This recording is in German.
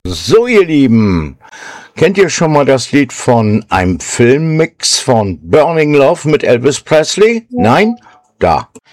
So, ihr Lieben, kennt ihr schon mal das Lied von einem Filmmix von Burning Love mit Elvis Presley? Nein? Da.